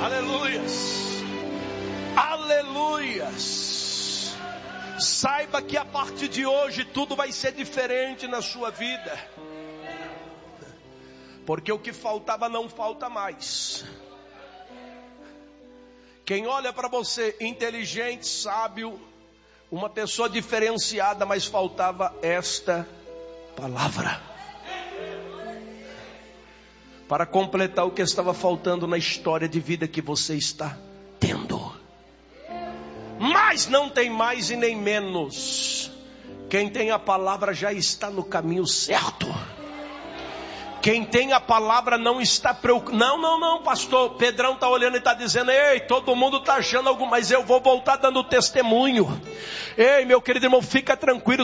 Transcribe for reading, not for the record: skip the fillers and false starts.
Aleluias. Aleluias. Saiba que a partir de hoje tudo vai ser diferente na sua vida. Porque o que faltava não falta mais. Quem olha para você inteligente, sábio, uma pessoa diferenciada, mas faltava esta palavra para completar o que estava faltando na história de vida que você está tendo. Mas não tem mais e nem menos. Quem tem a palavra já está no caminho certo. Quem tem a palavra não está preocupado. Não, pastor. Pedrão está olhando e está dizendo: ei, todo mundo está achando algo, mas eu vou voltar dando testemunho. Ei, meu querido irmão, fica tranquilo.